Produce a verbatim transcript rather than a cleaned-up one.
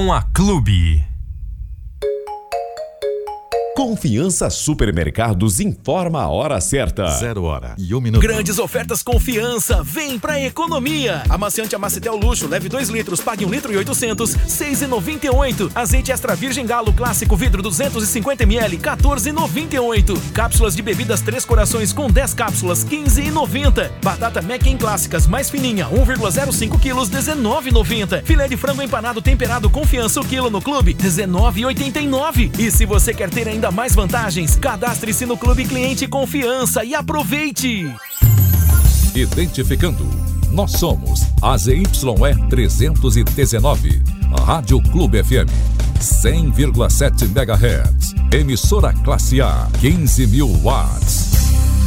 com a Clube. Confiança Supermercados informa a hora certa. Zero hora e um minuto. Grandes ofertas Confiança, vem pra economia. Amaciante Amacitel Luxo, leve dois litros, pague um litro e oitocentos, seis e noventa e oito. Azeite extra virgem Galo clássico vidro duzentos e cinquenta mililitros, quatorze e noventa e oito. Cápsulas de bebidas Três Corações com dez cápsulas, quinze e noventa. Batata Mac-in clássicas mais fininha, um vírgula zero cinco quilos, dezenove e noventa. Filé de frango empanado temperado Confiança o quilo no Clube, dezenove e oitenta e nove. E se você quer ter ainda mais vantagens, cadastre-se no Clube Cliente Confiança e aproveite! Identificando, nós somos a Z Y E trezentos e dezenove, Rádio Clube F M, cem vírgula sete megahertz, emissora classe A, quinze mil watts.